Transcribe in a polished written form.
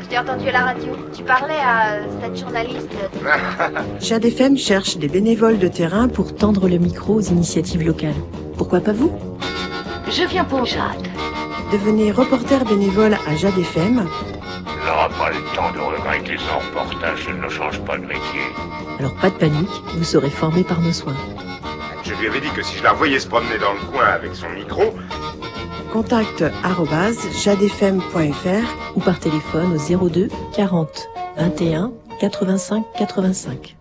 Je t'ai entendu à la radio. Tu parlais à cette journaliste. Jade FM cherche des bénévoles de terrain pour tendre le micro aux initiatives locales. Pourquoi pas vous? Je viens pour Jade. Devenez reporter bénévole à Jade FM. On n'aura pas le temps de regretter son reportage, je ne change pas de métier. Alors pas de panique, vous serez formé par nos soins. Je lui avais dit que si je la voyais se promener dans le coin avec son micro... Contact @jadefm.fr ou par téléphone au 02 40 21 85 85.